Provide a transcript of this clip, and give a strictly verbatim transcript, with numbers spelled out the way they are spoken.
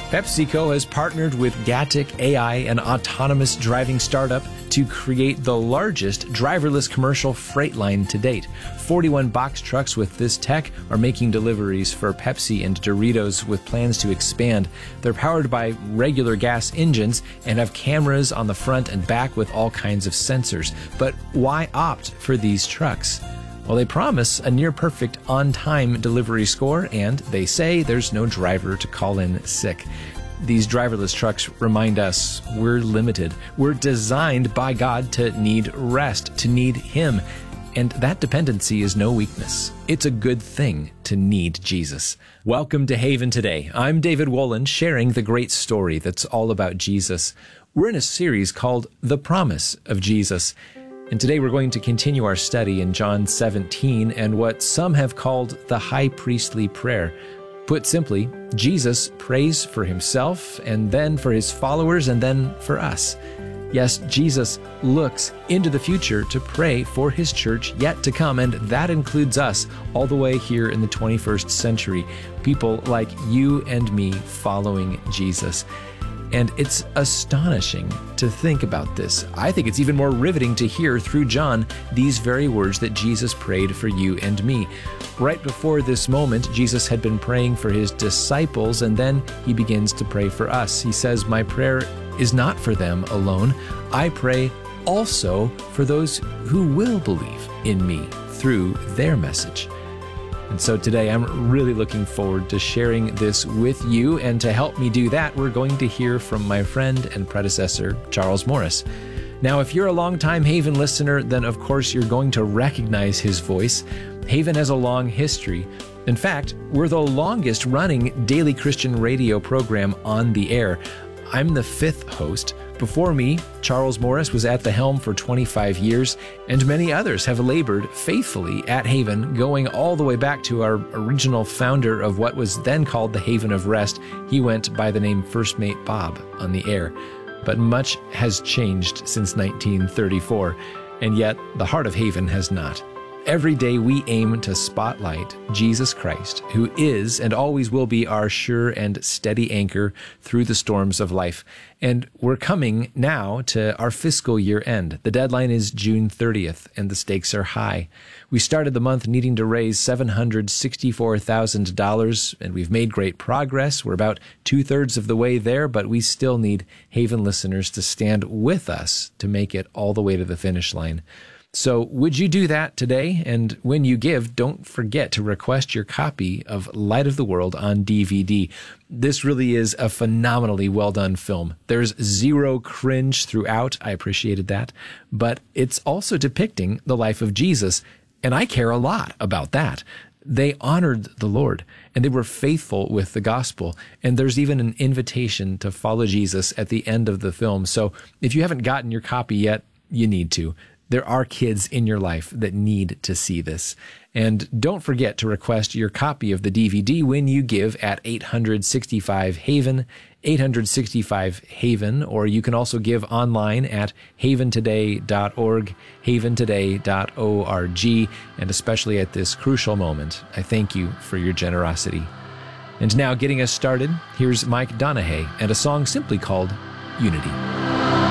PepsiCo has partnered with Gatik A I, an autonomous driving startup, to create the largest driverless commercial freight line to date. forty-one box trucks with this tech are making deliveries for Pepsi and Doritos with plans to expand. They're powered by regular gas engines and have cameras on the front and back with all kinds of sensors. But why opt for these trucks? Well, they promise a near-perfect on-time delivery score, and they say there's no driver to call in sick. These driverless trucks remind us we're limited. We're designed by God to need rest, to need Him. And that dependency is no weakness. It's a good thing to need Jesus. Welcome to Haven Today. I'm David Wolin, sharing the great story that's all about Jesus. We're in a series called The Promise of Jesus. And today we're going to continue our study in John seventeen and what some have called the high priestly prayer. Put simply, Jesus prays for himself and then for his followers and then for us. Yes, Jesus looks into the future to pray for his church yet to come, and that includes us all the way here in the twenty-first century, people like you and me following Jesus. And it's astonishing to think about this. I think it's even more riveting to hear through John these very words that Jesus prayed for you and me. Right before this moment, Jesus had been praying for his disciples, and then he begins to pray for us. He says, "My prayer is not for them alone. I pray also for those who will believe in me through their message." And so today I'm really looking forward to sharing this with you, and to help me do that, we're going to hear from my friend and predecessor, Charles Morris. Now, if you're a longtime Haven listener, then of course you're going to recognize his voice. Haven has a long history. In fact, we're the longest running daily Christian radio program on the air. I'm the fifth host. Before me, Charles Morris was at the helm for twenty-five years, and many others have labored faithfully at Haven, going all the way back to our original founder of what was then called the Haven of Rest. He went by the name First Mate Bob on the air. But much has changed since nineteen thirty-four, and yet the heart of Haven has not. Every day we aim to spotlight Jesus Christ, who is and always will be our sure and steady anchor through the storms of life. And we're coming now to our fiscal year end. The deadline is June thirtieth, and the stakes are high. We started the month needing to raise seven hundred sixty-four thousand dollars, and we've made great progress. We're about two-thirds of the way there, but we still need Haven listeners to stand with us to make it all the way to the finish line. So would you do that today? And when you give, don't forget to request your copy of Light of the World on D V D. This really is a phenomenally well-done film. There's zero cringe throughout. I appreciated that. But it's also depicting the life of Jesus, and I care a lot about that. They honored the Lord, and they were faithful with the gospel. And there's even an invitation to follow Jesus at the end of the film. So if you haven't gotten your copy yet, you need to. There are kids in your life that need to see this. And don't forget to request your copy of the D V D when you give at eight hundred sixty-five Haven, eight hundred sixty-five Haven, or you can also give online at haven today dot org, haven today dot org, and especially at this crucial moment, I thank you for your generosity. And now, getting us started, here's Mike Donahue and a song simply called Unity.